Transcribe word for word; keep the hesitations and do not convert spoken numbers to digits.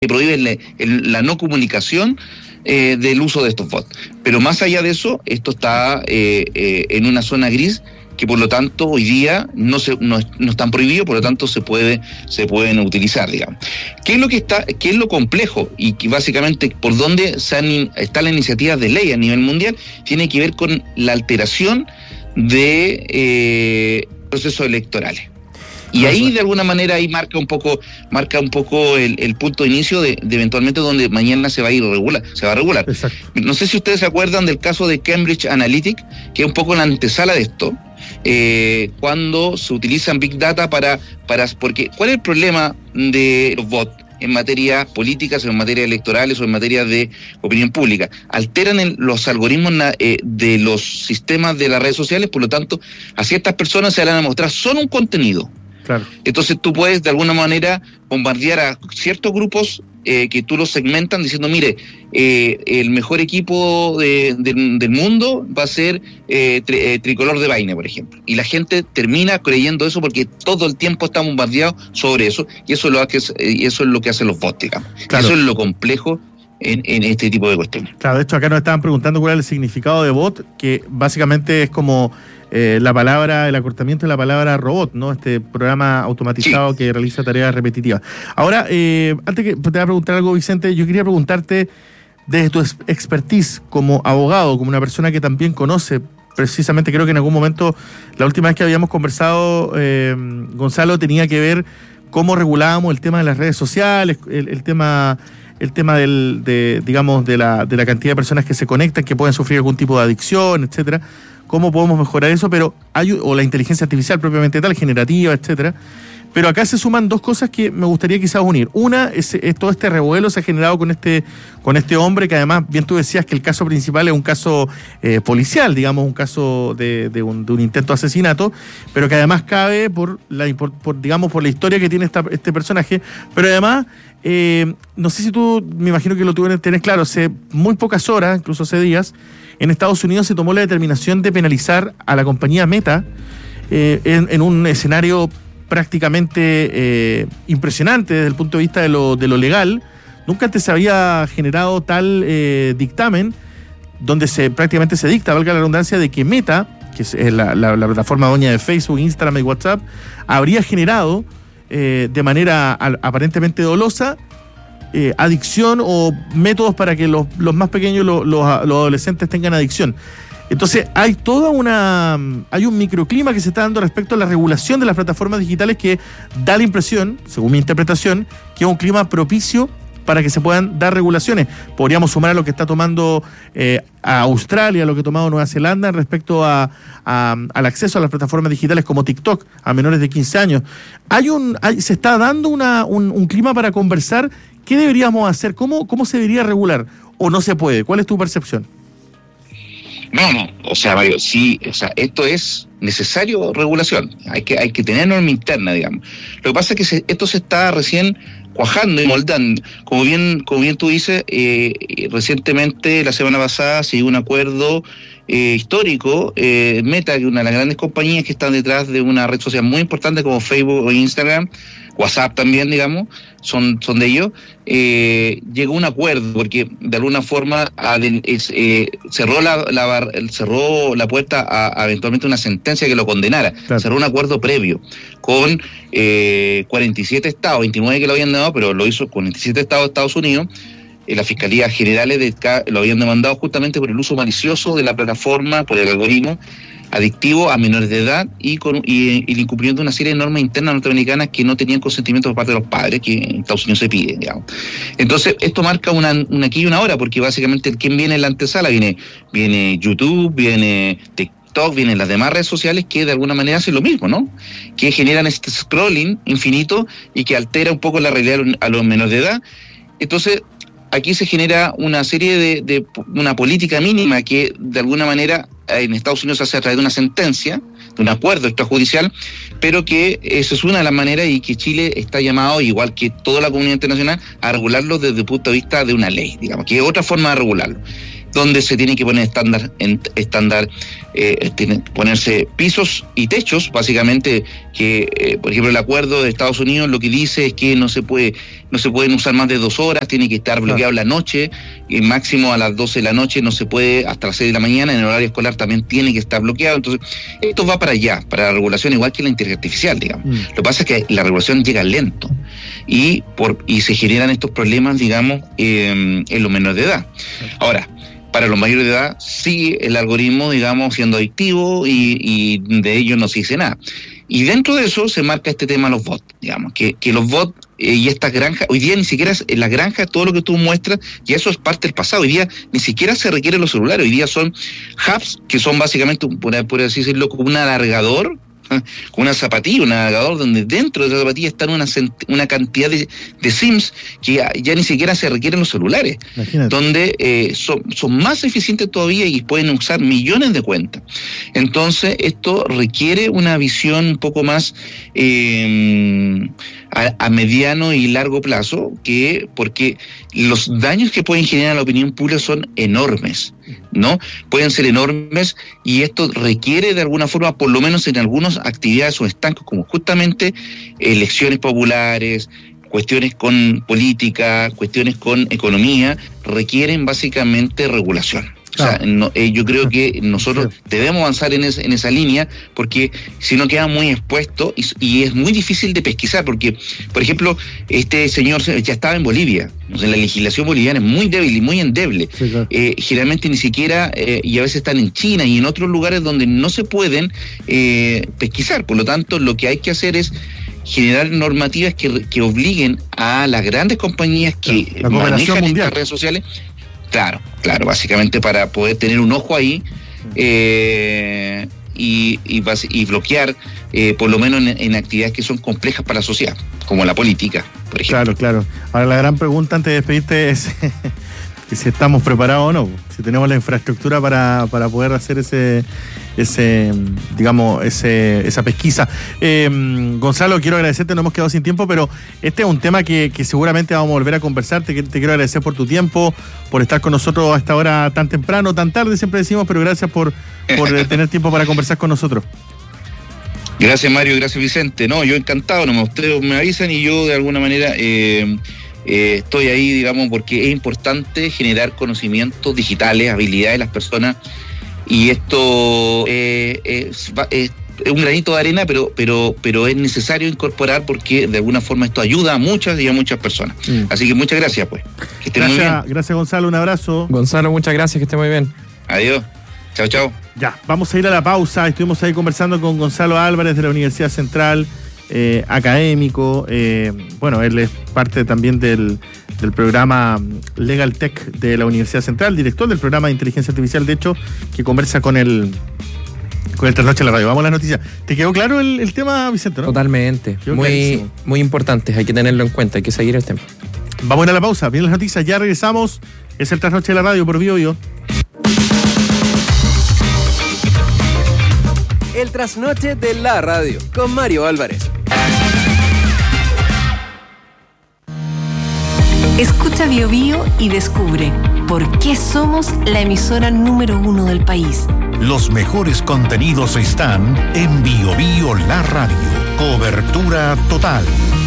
que prohíbe el, el, la no comunicación eh, del uso de estos bots. Pero más allá de eso, esto está eh, eh, en una zona gris que por lo tanto hoy día no se no, no están prohibidos, por lo tanto se puede se pueden utilizar, digamos. ¿Qué es lo que está, qué es lo complejo? Y que básicamente por dónde se han, está la iniciativa de ley a nivel mundial, tiene que ver con la alteración de eh, procesos electorales. Y ahí de alguna manera ahí marca un poco, marca un poco el, el punto de inicio de, de eventualmente donde mañana se va a ir regular, se va a regular. Exacto. No sé si ustedes se acuerdan del caso de Cambridge Analytica, que es un poco la antesala de esto, eh, cuando se utilizan Big Data para, para, porque ¿cuál es el problema de los bots en materia políticas, en materia electorales o en materia de opinión pública? Alteran el, los algoritmos eh, de los sistemas de las redes sociales, por lo tanto, a ciertas personas se van a mostrar solo un contenido. Claro. Entonces tú puedes de alguna manera bombardear a ciertos grupos eh, que tú los segmentan diciendo, mire, eh, el mejor equipo de, de, del mundo va a ser eh, tri, eh, Tricolor de Vaina, por ejemplo. Y la gente termina creyendo eso porque todo el tiempo está bombardeado sobre eso, y eso, lo hace, y eso es lo que hacen los bots, digamos. Claro. Eso es lo complejo en, en este tipo de cuestiones. Claro, de hecho acá nos estaban preguntando cuál es el significado de bot, que básicamente es como Eh, la palabra, el acortamiento de la palabra robot, ¿no? Este programa automatizado sí. que realiza tareas repetitivas. Ahora, eh, antes que te voy a preguntar algo, Vicente, yo quería preguntarte, desde tu expertise como abogado, como una persona que también conoce, precisamente creo que en algún momento, la última vez que habíamos conversado, eh, Gonzalo, tenía que ver cómo regulábamos el tema de las redes sociales, el, el tema... el tema del, de, digamos, de la, de la cantidad de personas que se conectan, que pueden sufrir algún tipo de adicción, etcétera. ¿Cómo podemos mejorar eso? Pero hay, o la inteligencia artificial propiamente tal, generativa, etcétera. Pero acá se suman dos cosas que me gustaría quizás unir. Una es, es todo este revuelo se ha generado con este con este hombre, que además, bien tú decías que el caso principal es un caso eh, policial, digamos, un caso de, de, un, de un intento de asesinato, pero que además cabe por la por, por digamos por la historia que tiene esta, este personaje, pero además eh, no sé si tú, me imagino que lo tenés claro, hace muy pocas horas, incluso hace días, en Estados Unidos se tomó la determinación de penalizar a la compañía Meta eh, en, en un escenario prácticamente eh, impresionante desde el punto de vista de lo, de lo legal. Nunca antes se había generado tal eh, dictamen donde se prácticamente se dicta, valga la redundancia, de que Meta, que es la, la, la plataforma dueña de Facebook, Instagram y WhatsApp, habría generado eh, de manera al, aparentemente dolosa eh, adicción o métodos para que los, los más pequeños, los, los, los adolescentes tengan adicción. Entonces hay toda una hay un microclima que se está dando respecto a la regulación de las plataformas digitales que da la impresión, según mi interpretación, que es un clima propicio para que se puedan dar regulaciones. Podríamos sumar a lo que está tomando eh, a Australia, lo que ha tomado Nueva Zelanda respecto a, a al acceso a las plataformas digitales como TikTok a menores de quince años. Hay un hay, se está dando una un, un clima para conversar. ¿Qué deberíamos hacer? ¿Cómo, cómo se debería regular? ¿O no se puede? ¿Cuál es tu percepción? No, no, o sea, Mario, sí, o sea, esto es necesario regulación, hay que hay que tener norma interna, digamos. Lo que pasa es que se, esto se está recién cuajando y moldando. Como bien como bien tú dices, eh, recientemente, la semana pasada, se dio un acuerdo eh, histórico, eh, Meta, que es una de las grandes compañías que están detrás de una red social muy importante como Facebook o Instagram, WhatsApp también, digamos, son, son de ellos, eh, llegó a un acuerdo, porque de alguna forma a, es, eh, cerró, la, la, cerró la puerta a, a eventualmente una sentencia que lo condenara. Claro. Cerró un acuerdo previo con eh, cuarenta y siete estados, veintinueve que lo habían dado, pero lo hizo cuarenta y siete estados de Estados Unidos. Eh, las fiscalías generales de, lo habían demandado justamente por el uso malicioso de la plataforma, por el algoritmo adictivo a menores de edad y con y, y el incumplimiento de una serie de normas internas norteamericanas que no tenían consentimiento por parte de los padres, que en Estados Unidos se pide, digamos. Entonces, esto marca una, una aquí y una hora, porque básicamente ¿quién viene en la antesala? Viene, viene YouTube, viene TikTok, vienen las demás redes sociales que de alguna manera hacen lo mismo, ¿no? Que generan este scrolling infinito y que altera un poco la realidad a los menores de edad. Entonces, aquí se genera una serie de, de una política mínima que de alguna manera en Estados Unidos se hace a través de una sentencia, de un acuerdo extrajudicial, pero que eso es una de las maneras y que Chile está llamado, igual que toda la comunidad internacional, a regularlo desde el punto de vista de una ley, digamos, que es otra forma de regularlo. donde se tiene que poner estándar, estándar eh, tiene, ponerse pisos y techos, básicamente, que eh, por ejemplo el acuerdo de Estados Unidos lo que dice es que no se puede, no se pueden usar más de dos horas, tiene que estar bloqueado la noche, y máximo a las doce de la noche, no se puede hasta las seis de la mañana, en el horario escolar también tiene que estar bloqueado. Entonces, esto va para allá, para la regulación, igual que la inteligencia artificial, digamos. Mm. Lo que pasa es que la regulación llega lento y por y se generan estos problemas, digamos, eh, en los menores de edad. Ahora, para los mayores de edad sigue el algoritmo, digamos, siendo adictivo y, y de ello no se dice nada. Y dentro de eso se marca este tema de los bots, digamos, que, que los bots eh, y estas granjas, hoy día ni siquiera en las granjas, todo lo que tú muestras, ya eso es parte del pasado. Hoy día ni siquiera se requieren los celulares, hoy día son hubs que son básicamente, por, por así decirlo, como un alargador, con una zapatilla, un navegador donde dentro de esa zapatilla están una, una cantidad de, de SIMs que ya, ya ni siquiera se requieren los celulares. Imagínate. Donde eh, son, son más eficientes todavía y pueden usar millones de cuentas. Entonces esto requiere una visión un poco más eh, a, a mediano y largo plazo, que porque los daños que pueden generar a la opinión pública son enormes, ¿no? Pueden ser enormes y esto requiere de alguna forma, por lo menos en algunas actividades o estancos, como justamente elecciones populares, cuestiones con política, cuestiones con economía, requieren básicamente regulación. Claro. O sea, no, eh, yo creo que nosotros sí. debemos avanzar en, es, en esa línea, porque si no queda muy expuesto y, y es muy difícil de pesquisar, porque, por ejemplo, este señor ya estaba en Bolivia, o sea, la legislación boliviana es muy débil y muy endeble. Sí, claro. eh, generalmente ni siquiera, eh, y a veces están en China y en otros lugares donde no se pueden eh, pesquisar. Por lo tanto, lo que hay que hacer es generar normativas que, que obliguen a las grandes compañías que claro, manejan estas redes sociales. Claro, claro, básicamente para poder tener un ojo ahí eh, y, y, y bloquear, eh, por lo menos en, en actividades que son complejas para la sociedad, como la política, por ejemplo. Claro, claro. Ahora la gran pregunta antes de despedirte es que si estamos preparados o no, si tenemos la infraestructura para, para poder hacer ese, ese digamos, ese, esa pesquisa. Eh, Gonzalo, quiero agradecerte, no hemos quedado sin tiempo, pero este es un tema que, que seguramente vamos a volver a conversar. Te, te quiero agradecer por tu tiempo, por estar con nosotros a esta hora tan temprano, tan tarde, siempre decimos, pero gracias por, por tener tiempo para conversar con nosotros. Gracias, Mario, gracias, Vicente. No, yo encantado, no, ustedes me avisan y yo de alguna manera eh, eh, estoy ahí, digamos, porque es importante generar conocimientos digitales, habilidades de las personas, y esto eh, es, es, es un granito de arena, pero, pero, pero es necesario incorporar porque de alguna forma esto ayuda a muchas y a muchas personas. Mm. Así que muchas gracias, pues. Que estén muy bien. Gracias, Gonzalo, un abrazo. Gonzalo, muchas gracias, que esté muy bien. Adiós. Chao, chao. Ya, vamos a ir a la pausa. Estuvimos ahí conversando con Gonzalo Álvarez de la Universidad Central, eh, académico. Eh, bueno, él es parte también del, del programa Legal Tech de la Universidad Central, director del programa de inteligencia artificial, de hecho, que conversa con el con el Trasnoche en la radio. Vamos a las noticias. ¿Te quedó claro el, el tema, Vicente, no? Totalmente. Muy, muy importante, hay que tenerlo en cuenta, hay que seguir el tema. Vamos a ir a la pausa. Vienen las noticias, ya regresamos. Es el Trasnoche de la radio por BioBio. El Trasnoche de la radio con Mario Álvarez. Escucha BioBio y descubre por qué somos la emisora número uno del país. Los mejores contenidos están en BioBio La Radio. Cobertura total.